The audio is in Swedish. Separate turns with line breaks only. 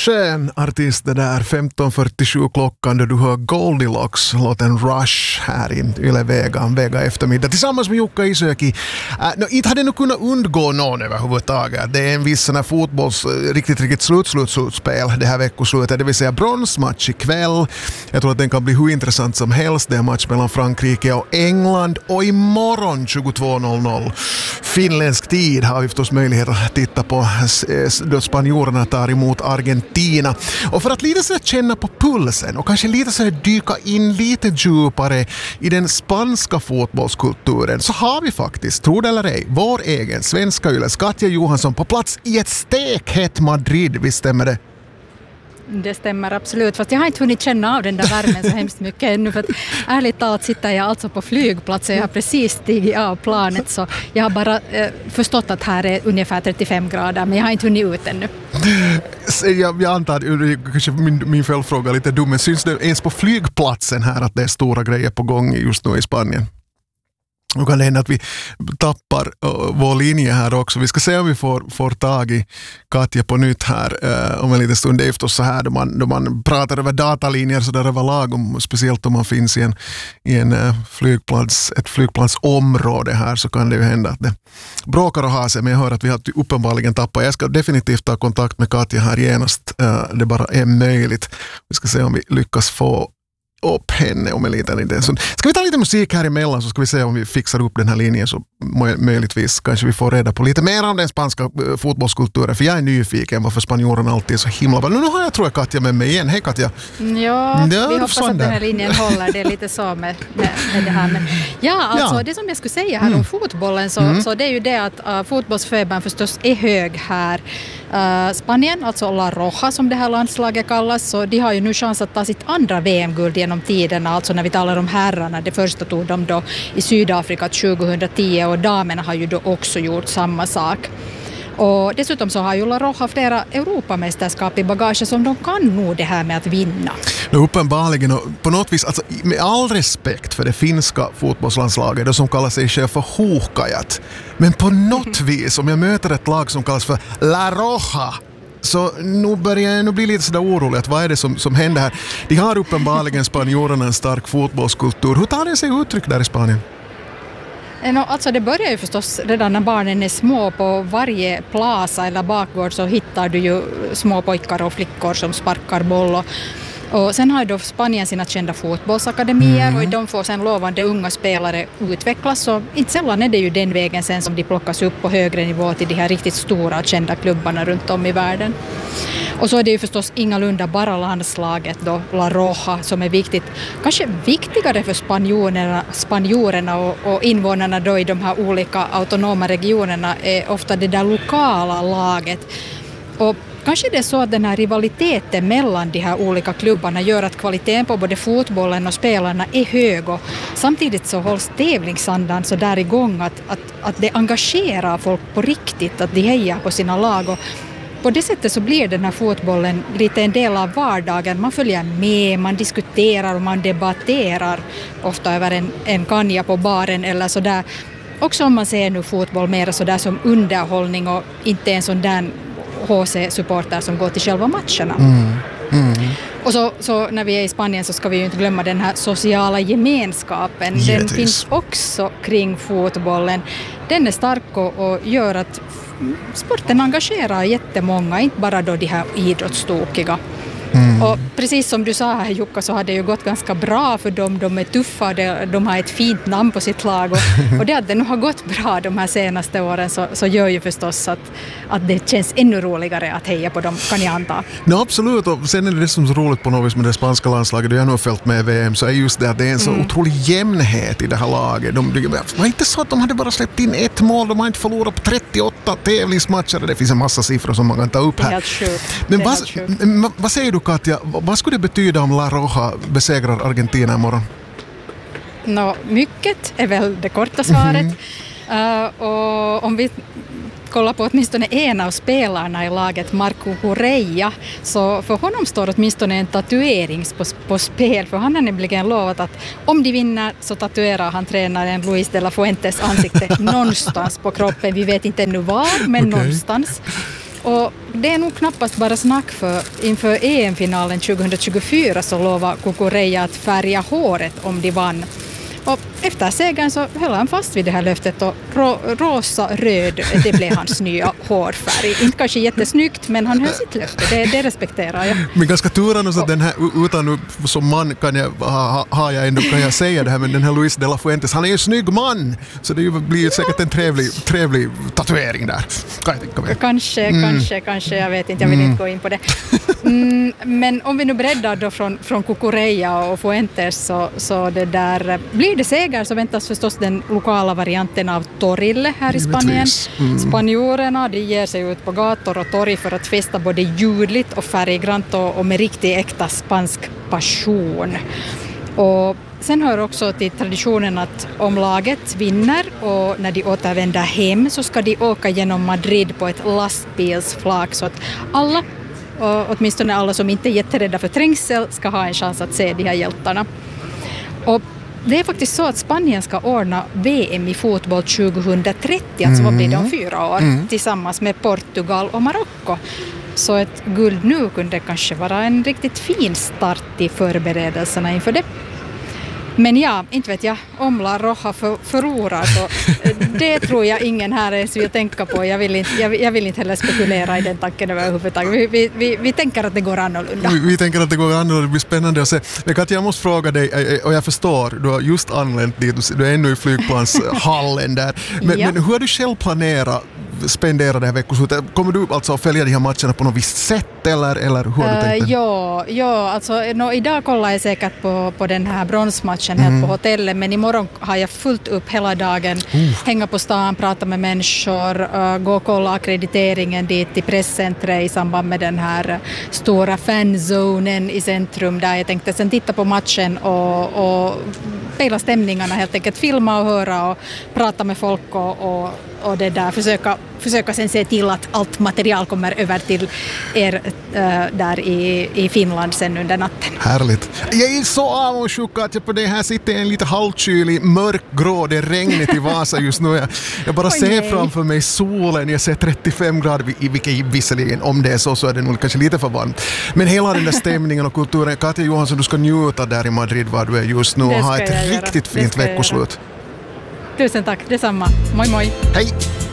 Skön artist det där, 15.47 klockan då du hör Goldilocks, låten Rush här i Yle Vega eftermiddag tillsammans med Jukka Isäki. Inte hade nog kunnat undgå någon överhuvudtaget. Det är en viss sån här fotbolls riktigt slutspel det här veckoslutet, det vill säga bronsmatch ikväll. Jag tror att den kan bli hur intressant som helst. Det är en match mellan Frankrike och England, och imorgon 22.00 finländsk tid har vi förstås möjlighet att titta på då spanjorerna tar emot Argentina. Och för att lite så känna på pulsen och kanske lite så dyka in lite djupare i den spanska fotbollskulturen, så har vi faktiskt, tro det eller ej, vår egen svenska Yles Katja Johansson på plats i ett stekhett Madrid. Visst stämmer det?
Det stämmer absolut, fast jag har inte hunnit känna av den där värmen så hemskt mycket ännu, för att ärligt talat sitter jag alltså på flygplatsen. Jag har precis stigit av planet, så jag har bara förstått att här är ungefär 35 grader, men jag har inte hunnit ut ännu.
Jag antar, kanske min följdfråga är lite dum, men syns det ens på flygplatsen här att det är stora grejer på gång just nu i Spanien? Nu kan det hända att vi tappar vår linje här också. Vi ska se om vi får tag i Katja på nytt här om en liten stund. Det är förstås så här då man pratar över datalinjer så där överlag, speciellt om man finns i ett flygplatsområde här, så kan det ju hända att det bråkar och har sig. Men jag hör att vi har uppenbarligen tappat. Jag ska definitivt ta kontakt med Katja här genast. Det bara är möjligt. Vi ska se om vi lyckas få upp henne om en liten. Så ska vi ta lite musik här emellan, så ska vi se om vi fixar upp den här linjen, så möjligtvis kanske vi får reda på lite mer om den spanska fotbollskulturen, för jag är nyfiken varför spanjorerna alltid är så himla bra. Nu har jag, tror jag, Katja med mig igen. Hej Katja!
Ja, vi hoppas att den här linjen håller. Det är lite så med det här. Men det som jag skulle säga här om fotbollen, så det är ju det att fotbollsfebern förstås är hög här. Spanien, alltså La Roja som det här landslaget kallas, så de har ju nu chans att ta sitt andra VM-guld genom tiderna, alltså när vi talar om herrarna. Det första tog de då i Sydafrika 2010, och damerna har ju då också gjort samma sak. Och dessutom så har ju La Roja flera Europamästerskap i bagage som de kan nog det här med att vinna.
Uppenbarligen, och på något vis, alltså, med all respekt för det finska fotbollslandslaget, det som kallar sig själv för Huuhkajat, men på något vis, om jag möter ett lag som kallas för La Roja, så nu börjar jag bli lite sådär orolig att vad är det som händer här. De har uppenbarligen spanjorerna en stark fotbollskultur. Hur tar det sig uttryck där i Spanien?
Alltså det börjar ju förstås redan när barnen är små. På varje plaza eller bakgård så hittar du ju små pojkar och flickor som sparkar boll. Och sen har ju då Spanien sina kända fotbollsakademier, och de får sen lovande unga spelare utvecklas, och inte sällan är det ju den vägen sen som de plockas upp på högre nivå till de här riktigt stora kända klubbarna runt om i världen. Och så är det ju förstås ingalunda bara landslaget då, La Roja, som är viktigt. Kanske viktigare för spanjorerna och invånarna då i de här olika autonoma regionerna är ofta det där lokala laget. Och kanske det är så att den här rivaliteten mellan de här olika klubbarna gör att kvaliteten på både fotbollen och spelarna är hög, och samtidigt så hålls tävlingsandan så där igång att det engagerar folk på riktigt, att de hejar på sina lag, och på det sättet så blir den här fotbollen lite en del av vardagen. Man följer med, man diskuterar och man debatterar ofta över en kanja på baren eller sådär. Också om man ser nu fotboll mer sådär som underhållning och inte en sån där HC-supporter som går till själva matcherna. Och så när vi är i Spanien så ska vi ju inte glömma den här sociala gemenskapen. Den finns också kring fotbollen. Den är stark och gör att sporten engagerar jättemånga, inte bara då de här idrottstokiga. Och precis som du sa här, Jukka, så har det ju gått ganska bra för dem. De är tuffa, de har ett fint namn på sitt lag, och det att det nu har gått bra de här senaste åren så gör ju förstås att det känns ännu roligare att heja på dem, kan jag anta.
Ja, absolut, och sen är det som är så roligt på något vis med det spanska landslaget, och jag har nog följt med VM, så är just det att det är en så otrolig jämnhet i det här laget. Det var inte så att de hade bara släppt in ett mål, de har inte förlorat på 38 tävlingsmatcher, det finns en massa siffror som man kan ta upp här. Men vad säger du, Katja, vad skulle det betyda om La Roja besegrar Argentina imorgon?
Mycket är väl det korta svaret. Och om vi kollar på åtminstone en av spelarna i laget, Marco Correa, så för honom står åtminstone en tatuering på spel, för han har nämligen lovat att om de vinner så tatuerar han tränaren Luis de la Fuentes ansikte någonstans på kroppen. Vi vet inte ännu var, men någonstans. Och det är nog knappast bara snack för inför EM-finalen 2024 så lovar Cucurella att färga håret om de vann. Och efter segern så höll han fast vid det här löftet och rosa-röd, det blev hans nya hårfärg. Inte kanske jättesnyggt, men han höll sitt löfte. Det respekterar jag.
Men ganska turande så att den här, utan som man kan jag säga det här, men den här Luis de la Fuentes, han är ju en snygg man, så det blir säkert en trevlig tatuering där. Kan jag tänka mig.
Kanske, jag vet inte, jag vill inte gå in på det. Men om vi nu breddar då från Cucurella och Fuentes så det där, blir det seger så väntas förstås den lokala varianten av Torille här i Spanien. Spanjorerna, de ger sig ut på gator och torg för att festa både ljudligt och färggrant och med riktigt äkta spansk passion. Och sen hör också till traditionen att om laget vinner och när de återvänder hem så ska de åka genom Madrid på ett lastbilsflak så att alla, och åtminstone alla som inte är jätterädda för trängsel, ska ha en chans att se de här hjältarna. Och det är faktiskt så att Spanien ska ordna VM i fotboll 2030, alltså vad blir det om 4 år, tillsammans med Portugal och Marocko. Så ett guld nu kunde kanske vara en riktigt fin start i förberedelserna inför det. Men ja, inte vet jag, om La Roja förlorar så det tror jag ingen här ens vill tänka på. Jag vill inte heller spekulera i den tanken överhuvudtaget. Vi tänker att det går annorlunda.
Vi tänker att det går annorlunda, det blir spännande att se. Jag måste fråga dig, och jag förstår, du har just anlänt dit, du är ännu i flygplanshallen där. Men hur har du själv planerat spendera det här veckoslutet? Kommer du alltså att följa de här matcherna på något visst sätt eller hur har du tänkt?
Ja, alltså idag kollar jag säkert på den här bronsmatchen helt på hotellet, men imorgon har jag fullt upp hela dagen, hänga på stan, prata med människor, gå och kolla akkrediteringen dit i presscentret i samband med den här stora fanzonen i centrum där jag tänkte sen titta på matchen och pejla stämningarna, helt enkelt filma och höra och prata med folk och det där, försöka sen se till att allt material kommer över till er där i Finland sen under natten.
Härligt. Jag är så avundsjuk att jag på det här sitter en lite halvkylig, mörkgrå, det är regnet i Vasa just nu. Jag bara ser framför mig solen, jag ser 35 grader, vilket visserligen om det är så är det nog kanske lite för varmt. Men hela den där stämningen och kulturen, Katja Johansson, du ska njuta där i Madrid var du är just nu och ha ett riktigt fint veckoslut.
Tusen tack, detsamma. Moi moi.
Hej!